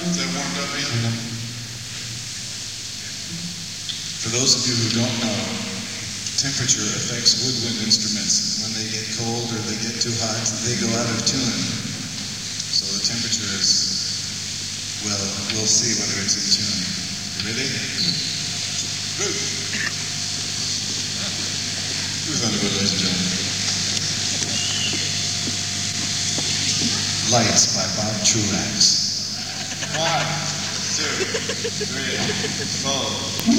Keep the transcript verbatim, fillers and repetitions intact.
Is that warmed up yet? For those of you who don't know, temperature affects woodwind instruments. When they get cold or they get too hot, they go out of tune. So the temperature is, well, we'll see whether it's in tune. You ready? Good. Who's on the good, ladies and gentlemen? Lights by Bob Truax. One, two, three, four.